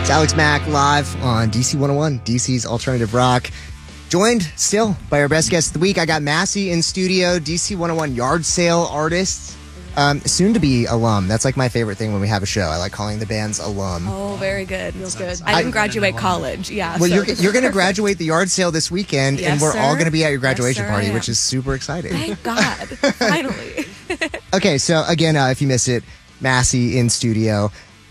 It's Alex Mack live on DC 101, DC's Alternative Rock. Joined still by our best guest of the week. I got Massey in studio, DC 101 yard sale artist, soon to be alum. That's like my favorite thing when we have a show. I like calling the bands alum. Oh, very good. Feels good. I didn't graduate college. Yeah. Well, you're going to graduate the yard sale this weekend, Yes, and we're all sir. going to be at your graduation Yes, sir, party, I am. which is super exciting. Thank God. Finally. Okay, so again, if you missed it, Massey in studio.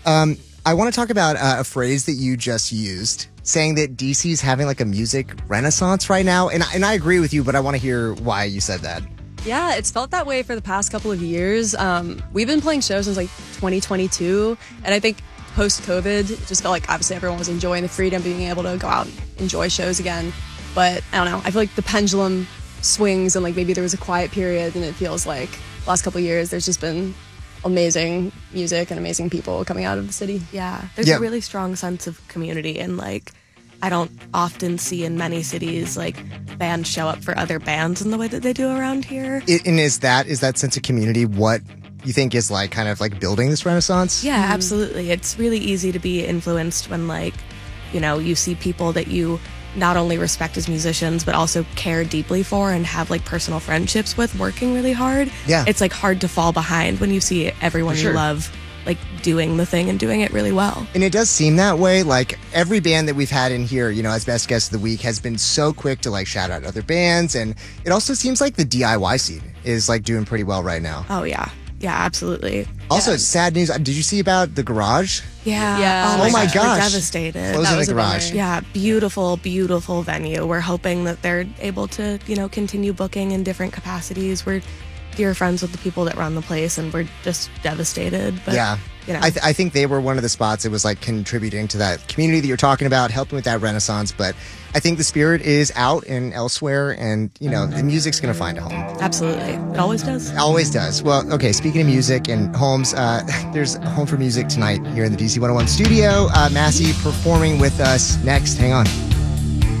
I want to talk about a phrase that you just used, saying that DC's having like a music renaissance right now. And I agree with you, but I want to hear why you said that. Yeah, it's felt that way for the past couple of years. We've been playing shows since like 2022, and I think post-COVID, it just felt like obviously everyone was enjoying the freedom, being able to go out and enjoy shows again. But I don't know, I feel like the pendulum swings, and like maybe there was a quiet period, and it feels like the last couple of years there's just been amazing music and amazing people coming out of the city. Yeah. There's Yeah. a really strong sense of community, and like I don't often see in many cities like bands show up for other bands in the way that they do around here. And is that sense of community what you think is like kind of like building this renaissance? Yeah, absolutely. It's really easy to be influenced when like, you know, you see people that you not only respect as musicians, but also care deeply for and have like personal friendships with working really hard. Yeah. It's like hard to fall behind when you see everyone For sure. you love like doing the thing and doing it really well. And it does seem that way. Like every band that we've had in here, you know, as best guest of the week has been so quick to like shout out other bands. And it also seems like the DIY scene is like doing pretty well right now. Oh yeah. Yeah, absolutely. Also, yeah. sad news. Did you see about the Garage? Yeah. Yeah. Oh my We're gosh. devastated. Closing That the was a Garage. bummer. Yeah, beautiful, beautiful venue. We're hoping that they're able to, you know, continue booking in different capacities. We're dear friends with the people that run the place, and we're just devastated. But, Yeah. you know. I think they were one of the spots that was like contributing to that community that you're talking about, helping with that renaissance. But I think the spirit is out and elsewhere, and, you know, the music's going to find a home. Absolutely. It always does. It always does. Well, okay, speaking of music and homes, there's a Home for Music tonight here in the DC 101 studio. Massey performing with us next. Hang on.